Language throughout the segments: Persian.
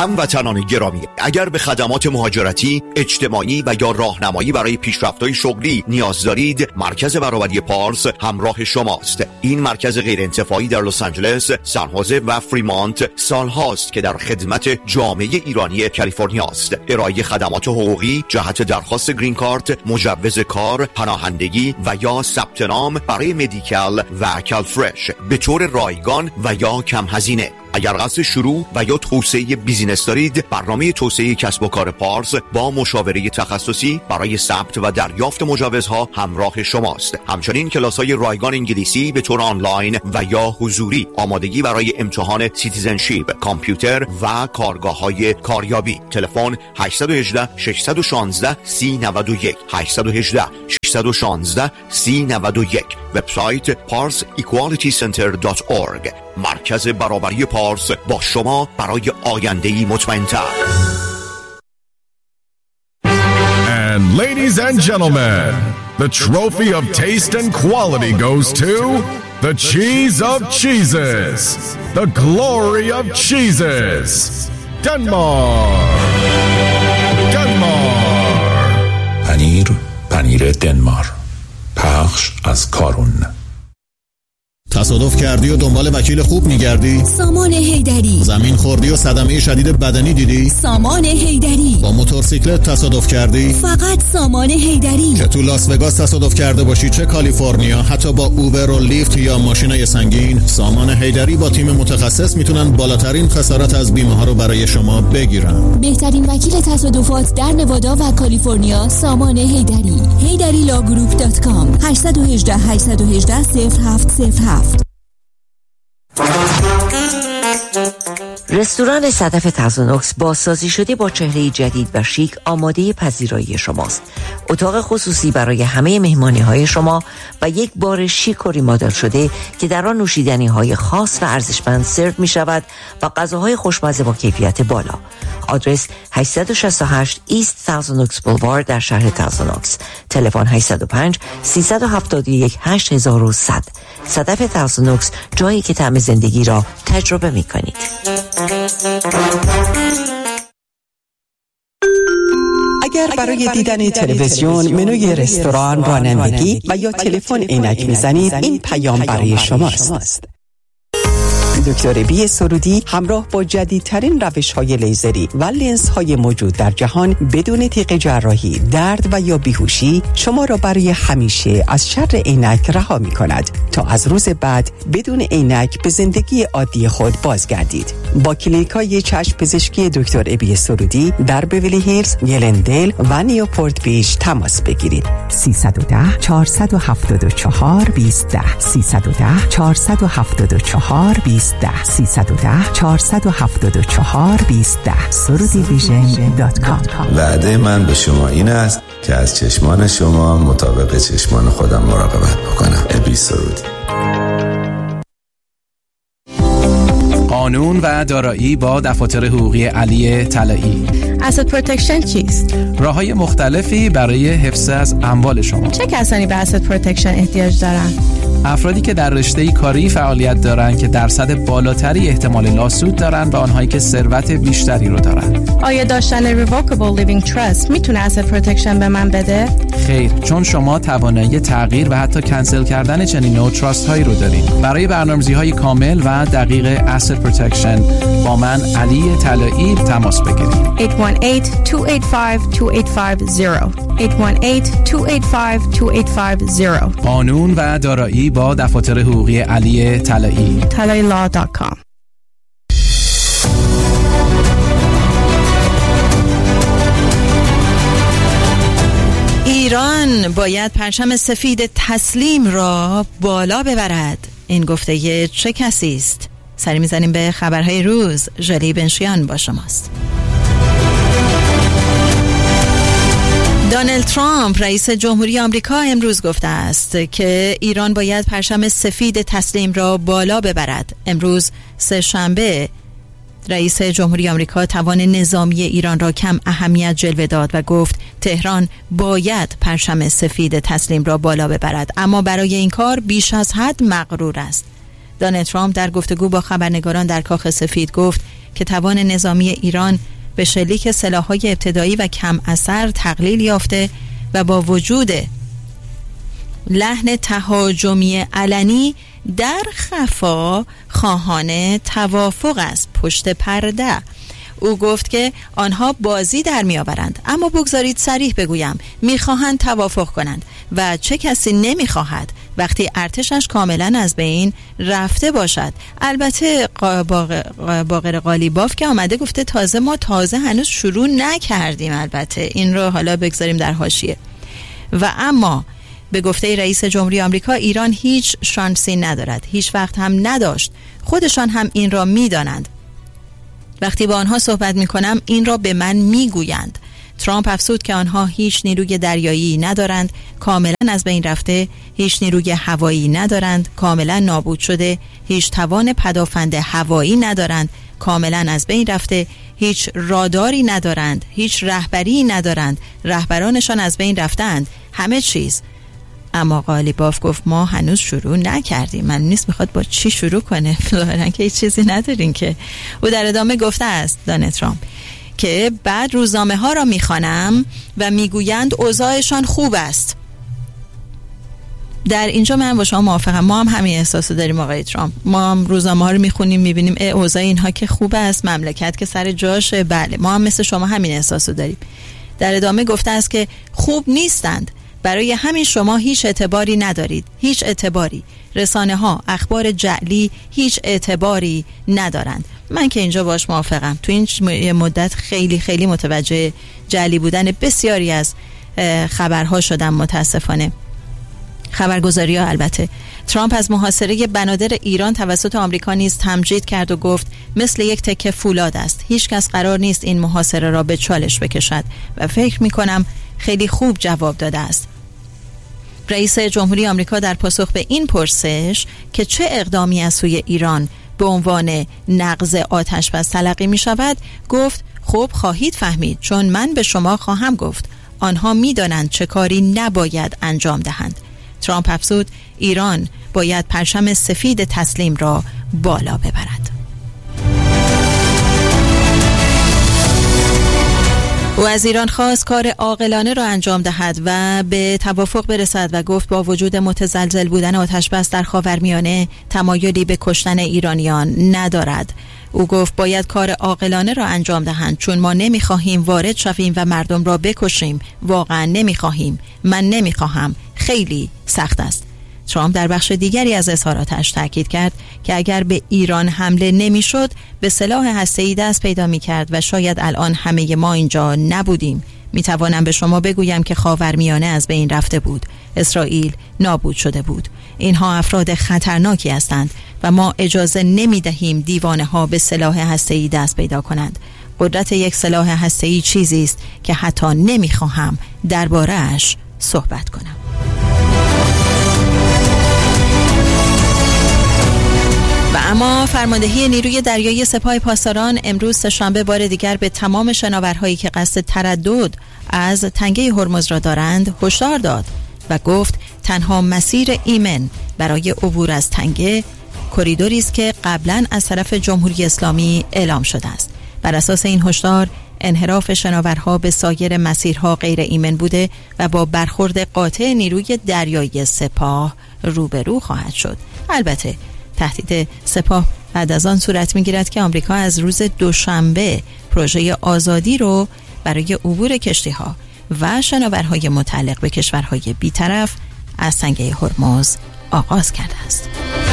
هموطنان گرامی، اگر به خدمات مهاجرتی، اجتماعی و یا راهنمایی برای پیشرفت‌های شغلی نیاز دارید، مرکز برابری پارس همراه شماست. این مرکز غیرانتفاعی در لس آنجلس، سان خوزه و فریمانت سالهاست که در خدمت جامعه ایرانی کالیفرنیا است. ارائه خدمات حقوقی جهت درخواست گرین کارت، مجوز کار، پناهندگی و یا ثبت نام برای مدیکال و کالفرش به طور رایگان و یا کم هزینه. اگر قصد شروع و یا توسعه بیزینس دارید، برنامه توسعه کسب و کار پارس با مشاوره تخصصی برای ثبت و دریافت مجوزها همراه شماست. همچنین کلاس‌های رایگان انگلیسی به طور آنلاین و یا حضوری، آمادگی برای امتحان سیتیزنشیپ، کامپیوتر و کارگاه‌های کاریابی. تلفن 818 616 3091 818 616 3091. وبسایت parsequalitycenter.org. مرکز برابری پارس با شما برای آینده‌ای مطمئن‌تر. And ladies and gentlemen, the trophy of taste and quality goes to the cheese of cheeses, the glory of cheeses, Denmark. پنیر دنمار، پخش از کارون. تصادف کردی و دنبال وکیل خوب میگردی؟ سامان حیدری. زمین خوردی و صدمه شدید بدنی دیدی؟ سامان حیدری. با موتورسیکلت تصادف کردی؟ فقط سامان حیدری. که تو لاس وگاس تصادف کرده باشی، چه کالیفرنیا، حتی با اوبر و لیفت یا ماشینای سنگین، سامان حیدری با تیم متخصص میتونن بالاترین خسارت از بیمه ها رو برای شما بگیرن. بهترین وکیل تصادفات در نوادا و کالیفرنیا، سامان حیدری. HeyDariLawGroup.com 818 818 0707. رستوران صدف تازونوکس بازسازی شده با چهره جدید و شیک آماده پذیرایی شماست. اتاق خصوصی برای همه مهمانی‌های شما و یک بار شیک و ریمادل شده که در آن نوشیدنی‌های خاص و ارزشمند سرو می‌شود و غذاهای خوشمزه با کیفیت بالا. آدرس 868 ایست تازونوکس بولوارد در شهر تازونوکس. تلفن 805 371 8100. صدف تازونوکس، جایی که طعم زندگی را تجربه می‌کنید. اگر برای دیدن تلویزیون، منوی رستوران، رانندگی و یا تلفن عینک میزنید، این پیام برای شماست. دکتر بی سرودی همراه با جدیدترین روش‌های لیزری و لنزهای موجود در جهان بدون تیغ جراحی، درد و یا بیهوشی شما را برای همیشه از شر عینک رها می‌کند تا از روز بعد بدون عینک به زندگی عادی خود بازگردید. با کلینیک‌های چشم پزشکی دکتر بی سرودی در بیولی هیلز، گلندل و نیوپورت بیچ تماس بگیرید. 310 474 2010 310 474 2010 310 474 2010 surudivision.com. وعده من به شما این است که از چشمان شما مطابق چشمان خودم مراقبت بکنم. ابی سرودی. قانون و دارایی با دفاتر حقوقی علی طلایی. asset protection چیست؟ راه‌های مختلفی برای حفظ از اموال شما. چه کسانی به asset protection احتیاج دارند؟ افرادی که در رشته کاری فعالیت دارند که درصد بالاتری احتمال لاسود دارند و آنهایی که ثروت بیشتری رو دارند. آیا داشتن revocable living trust میتونه asset protection به من بده؟ خیر، چون شما توانایی تغییر و حتی کنسل کردن چنین نوع تراست هایی رو دارید. برای برنامه‌ریزی‌های کامل و دقیق asset protection با من علی طلایی تماس بگیرید. 818-285-2850 818-285-2850. قانون و دارایی با دفاتر حقوقی علی طلایی. TalaiLaw.com. ایران باید پرچم سفید تسلیم را بالا ببرد. این گفته چه کسی است؟ سری میزنیم به خبرهای روز. ژالی بنشیان با شماست. دونالد ترامپ رئیس جمهوری آمریکا امروز گفته است که ایران باید پرچم سفید تسلیم را بالا ببرد. امروز سه‌شنبه رئیس جمهوری آمریکا توان نظامی ایران را کم اهمیت جلوه داد و گفت تهران باید پرچم سفید تسلیم را بالا ببرد، اما برای این کار بیش از حد مغرور است. دونالد ترامپ در گفتگو با خبرنگاران در کاخ سفید گفت که توان نظامی ایران به شلیک سلاح‌های ابتدایی و کم اثر تقلیل یافته و با وجود لحن تهاجمی علنی در خفا خواهان توافق است پشت پرده. او گفت که آنها بازی در می آورند، اما بگذارید صریح بگویم میخواهند توافق کنند و چه کسی نمیخواهد وقتی ارتشش کاملا از بین رفته باشد. البته باقر قالیباف که آمده گفته ما هنوز شروع نکردیم. البته این رو حالا بگذاریم در حاشیه. و اما به گفته رئیس جمهوری آمریکا ایران هیچ شانسی ندارد، هیچ وقت هم نداشت. خودشان هم این را میدانند. وقتی با آنها صحبت میکنم این را به من میگویند. ترامپ افزود که آنها هیچ نیروی دریایی ندارند، کاملا از بین رفته، هیچ نیروی هوایی ندارند، کاملا نابود شده، هیچ توان پدافند هوایی ندارند، کاملا از بین رفته، هیچ راداری ندارند، هیچ رهبری ندارند، رهبرانشان از بین رفتند، همه چیز. اما قالیباف گفت ما هنوز شروع نکردیم. من نیست میخواد با چی شروع کنه؟ ظاهرا که هیچ چیزی ندارین که. او در ادامه گفته است دونالد ترامپ که بعد روزنامه ها را میخوانم و میگویند اوضاعشان خوب است. در اینجا من با شما موافقم. ما هم همین احساسو داریم آقای ترامپ. ما هم روزنامه ها رو میخونیم میبینیم اوضاع اینها که خوب است، مملکت که سر جاشه. بله ما هم مثل شما همین احساسو داریم. در ادامه گفته است که خوب نیستند، برای همین شما هیچ اعتباری ندارید، هیچ اعتباری. رسانه ها، اخبار جعلی هیچ اعتباری ندارند. من که اینجا باش موافقم. تو این مدت خیلی خیلی متوجه جعلی بودن بسیاری از خبرها شدم متاسفانه. خبرگزاری ها. البته ترامپ از محاصره بنادر ایران توسط آمریکا نیز تمجید کرد و گفت مثل یک تکه فولاد است. هیچ کس قرار نیست این محاصره را به چالش بکشد و فکر می کنم خیلی خوب جواب داده است. رئیس جمهوری آمریکا در پاسخ به این پرسش که چه اقدامی از سوی ایران به عنوان نقض آتش بس تلقی می شود گفت خب خواهید فهمید، چون من به شما خواهم گفت. آنها می دانند چه کاری نباید انجام دهند. ترامپ افزود ایران باید پرچم سفید تسلیم را بالا ببرد. او از ایران خواست کار عاقلانه را انجام دهد و به توافق برسد و گفت با وجود متزلزل بودن آتش بس در خاورمیانه تمایلی به کشتن ایرانیان ندارد. او گفت باید کار عاقلانه را انجام دهند، چون ما نمیخواهیم وارد شویم و مردم را بکشیم. واقعا نمیخواهیم. من نمیخواهم. خیلی سخت است. ترامپ در بخش دیگری از اظهاراتش تاکید کرد که اگر به ایران حمله نمیشد به سلاح هسته‌ای دست پیدا می‌کرد و شاید الان همه ما اینجا نبودیم. میتوانم به شما بگویم که خاورمیانه از بین رفته بود. اسرائیل نابود شده بود. اینها افراد خطرناکی هستند و ما اجازه نمی‌دهیم دیوانه‌ها به سلاح هسته‌ای دست پیدا کنند. قدرت یک سلاح هسته‌ای چیزی است که حتی نمی‌خواهم درباره‌اش صحبت کنم. و اما فرماندهی نیروی دریایی سپاه پاسداران امروز سه‌شنبه بار دیگر به تمام شناورهایی که قصد تردد از تنگه هرمز را دارند هشدار داد و گفت تنها مسیر ایمن برای عبور از تنگه کریدوری است که قبلا از طرف جمهوری اسلامی اعلام شده است. بر اساس این هشدار انحراف شناورها به سایر مسیرها غیر ایمن بوده و با برخورد قاطع نیروی دریایی سپاه روبرو خواهد شد. البته تهدید سپاه بعد از آن صورت می‌گیرد که آمریکا از روز دوشنبه پروژه آزادی رو برای عبور کشتی‌ها و شناورهای متعلق به کشورهای بی‌طرف از تنگه هرمز آغاز کرده است.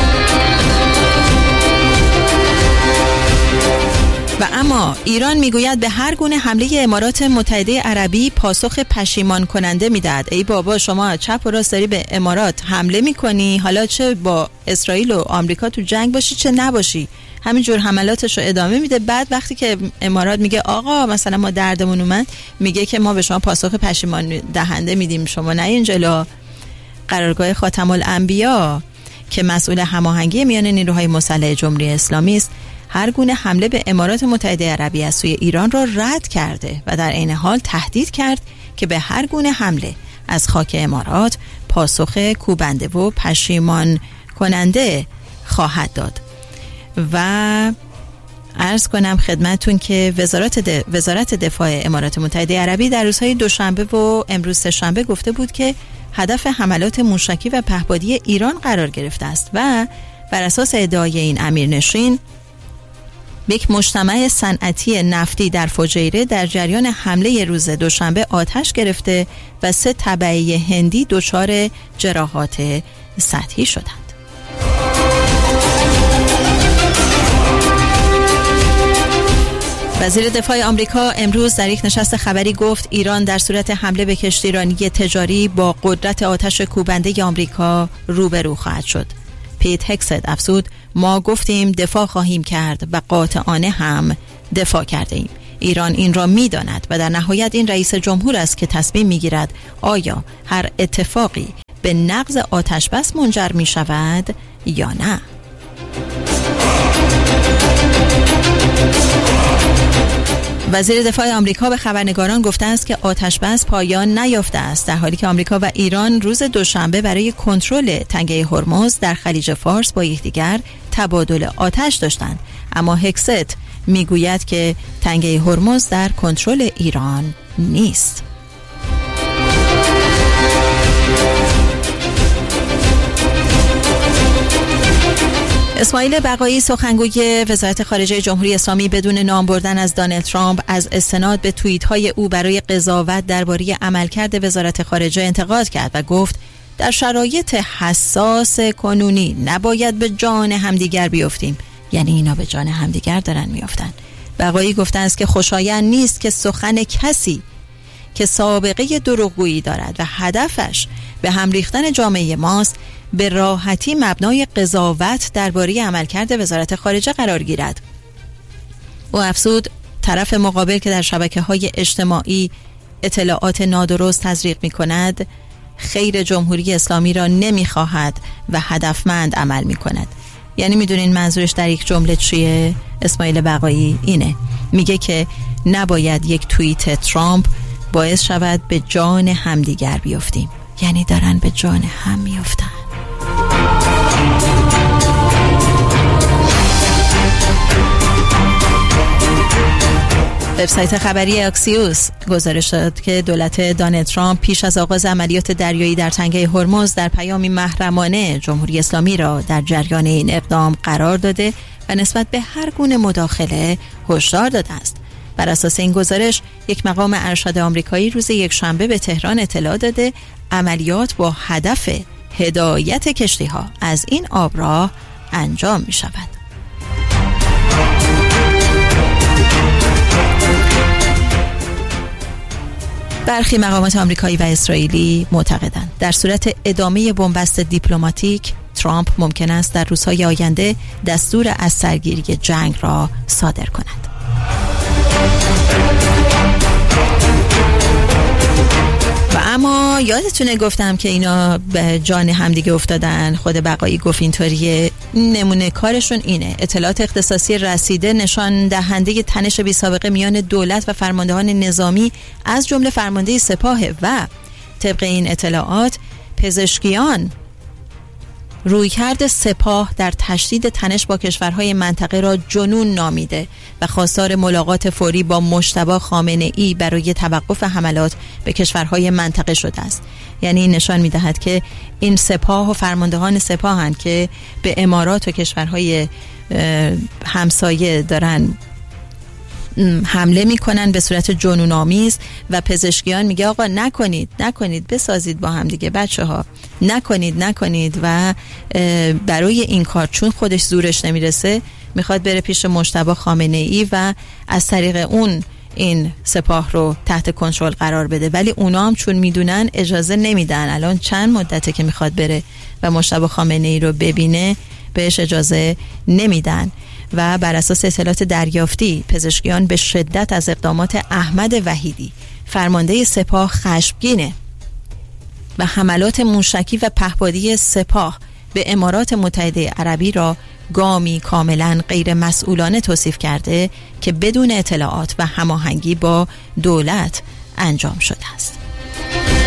و اما ایران میگوید به هر گونه حمله امارات متحده عربی پاسخ پشیمان کننده میدهد. ای بابا شما چپ و راست داری به امارات حمله میکنی، حالا چه با اسرائیل و آمریکا تو جنگ باشی چه نباشی همینجور حملاتش رو ادامه میده. بعد وقتی که امارات میگه آقا مثلا ما دردمون اومد، میگه که ما به شما پاسخ پشیمان دهنده میدیم، شما نه این جلو. قرارگاه خاتم الانبیا که مسئول هماهنگی میان نیروهای مسلح جمهوری اسلامی است هر گونه حمله به امارات متحده عربی از سوی ایران را رد کرده و در عین حال تهدید کرد که به هر گونه حمله از خاک امارات پاسخ کوبنده و پشیمان کننده خواهد داد. و عرض کنم خدمتون که وزارت دفاع امارات متحده عربی در روزهای دوشنبه و امروز سه‌شنبه گفته بود که هدف حملات موشکی و پهپادی ایران قرار گرفته است و بر اساس ادعای این امیرنشین یک مجتمع صنعتی نفتی در فجیره در جریان حمله روز دوشنبه آتش گرفته و 3 تبعه هندی دچار جراحات سطحی شدند. وزیر دفاع آمریکا امروز در یک نشست خبری گفت ایران در صورت حمله به کشتیرانی تجاری با قدرت آتش کوبنده آمریکا روبرو خواهد شد. پیت هکست افزود ما گفتیم دفاع خواهیم کرد و قاطعانه هم دفاع کرده ایم. ایران این را می‌داند و در نهایت این رئیس جمهور است که تصمیم می‌گیرد آیا هر اتفاقی به نقض آتش بس منجر می‌شود یا نه. وزیر دفاع آمریکا به خبرنگاران گفته است که آتش بس پایان نیافته است، در حالی که آمریکا و ایران روز دوشنبه برای کنترل تنگه هرمز در خلیج فارس با یکدیگر تبادل آتش داشتند. اما هکست میگوید که تنگه هرمز در کنترل ایران نیست. اسماعیل بقایی سخنگوی وزارت خارجه جمهوری اسلامی بدون نام بردن از دونالد ترامپ از استناد به توییت‌های او برای قضاوت درباره عملکرد وزارت خارجه انتقاد کرد و گفت در شرایط حساس کنونی نباید به جان همدیگر بیفتیم. یعنی اینا به جان همدیگر دارن میافتن. بقایی گفته است که خوشایند نیست که سخن کسی که سابقه دروغگویی دارد و هدفش به هم ریختن جامعه ماست به راحتی مبنای قضاوت درباره عملکرد وزارت خارجه قرار گیرد. او افزود طرف مقابل که در شبکه‌های اجتماعی اطلاعات نادرست تزریق می‌کند خیر جمهوری اسلامی را نمی‌خواهد و هدفمند عمل می‌کند. یعنی می‌دونین منظورش در یک جمله چیه؟ اسماعیل بقایی اینه، میگه که نباید یک توییت ترامپ باعث شود به جان همدیگر بیفتیم. یعنی دارن به جان هم میافتن. وبسایت خبری اکسیوس گزارش داد که دولت دونالد ترامپ پیش از آغاز عملیات دریایی در تنگه هرمز در پیامی محرمانه جمهوری اسلامی را در جریان این اقدام قرار داده و نسبت به هر گونه مداخله هشدار داده است. بر اساس این گزارش یک مقام ارشد آمریکایی روز یکشنبه به تهران اطلاع داده عملیات با هدف هدایت کشتی‌ها از این آبراه انجام می شود. برخی مقامات آمریکایی و اسرائیلی معتقدند در صورت ادامه بنبست دیپلماتیک ترامپ ممکن است در روزهای آینده دستور از سرگیری جنگ را صادر کند. و اما یادتونه گفتم که اینا به جان همدیگه افتادن. خود بقایی گفت اینطوریه. نمونه کارشون اینه: اطلاعات اختصاصی رسیده نشان دهنده تنش بی سابقه میان دولت و فرماندهان نظامی از جمله فرمانده سپاه و طبق این اطلاعات پزشکیان رویکرد سپاه در تشدید تنش با کشورهای منطقه را جنون نامیده و خواستار ملاقات فوری با مجتبی خامنه‌ای برای توقف حملات به کشورهای منطقه شده است. یعنی این نشان می‌دهد که این سپاه و فرماندهان سپاهند که به امارات و کشورهای همسایه دارن حمله میکنن به صورت جنون‌آمیز و پزشکیان میگه آقا نکنید بسازید با هم دیگه بچه‌ها، نکنید و برای این کار چون خودش زورش نمیرسه میخواد بره پیش مجتبی خامنه‌ای و از طریق اون این سپاه رو تحت کنترل قرار بده. ولی اونا هم چون میدونن اجازه نمیدن. الان چند مدته که میخواد بره و مجتبی خامنه‌ای رو ببینه بهش اجازه نمیدن. و بر اساس اطلاعات دریافتی پزشکیان به شدت از اقدامات احمد وحیدی فرمانده سپاه خشمگینه و حملات موشکی و پهپادی سپاه به امارات متحده عربی را گامی کاملا غیر مسئولانه توصیف کرده که بدون اطلاعات و هماهنگی با دولت انجام شده است.